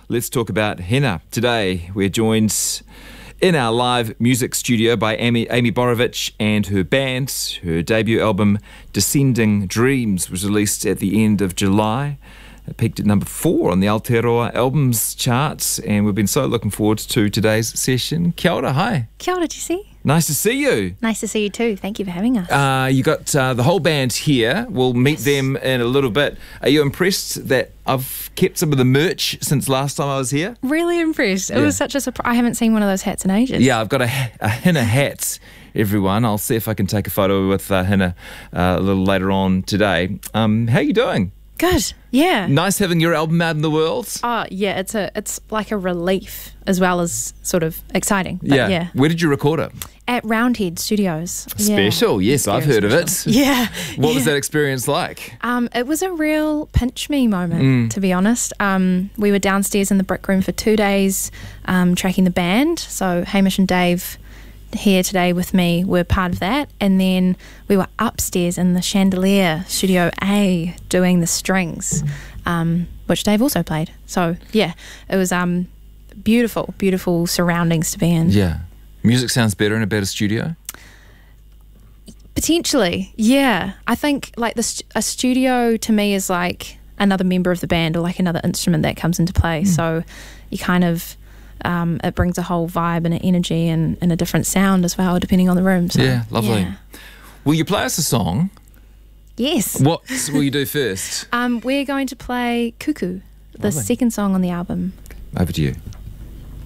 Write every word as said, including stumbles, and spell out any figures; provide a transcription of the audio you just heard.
let's talk about henna. Today we're joined in our live music studio by Amy, Amy Borovich and her band. Her debut album, Descending Dreams, was released at the end of July. It peaked at number four on the Aotearoa albums charts, and we've been so looking forward to today's session. Kia ora, hi. Kia ora, Jesse. Nice to see you. Nice to see you too. Thank you for having us. Uh, you got uh, the whole band here. We'll meet Yes. them in a little bit. Are you impressed that I've kept some of the merch since last time I was here? Really impressed. It Yeah. was such a surprise. I haven't seen one of those hats in ages. Yeah, I've got a, a henna hat, everyone. I'll see if I can take a photo with uh, henna uh, a little later on today. Um, how are you doing? Good. Yeah. Nice having your album out in the world. Oh, yeah. It's a. It's like a relief as well as sort of exciting. But yeah. yeah. Where did you record it? At Roundhead Studios. Yeah. Special. Yes, Very I've heard special. of it. Yeah. What yeah. was that experience like? Um, it was a real pinch me moment, Mm. to be honest. Um, we were downstairs in the Brick Room for two days, um, tracking the band. So Hamish and Dave, here today with me, were part of that, and then we were upstairs in the Chandelier Studio A doing the strings, um, which Dave also played. So yeah, it was um, beautiful, beautiful surroundings to be in. Yeah. Music sounds better in a better studio? Potentially, yeah. I think like the st- a studio to me is like another member of the band or like another instrument that comes into play. Mm. So you kind of um, it brings a whole vibe and an energy and, and a different sound as well, depending on the room. So, Yeah, lovely. yeah. Will you play us a song? Yes. What will you do first? Um, we're going to play Cuckoo, the Lovely. second song on the album. Over to you.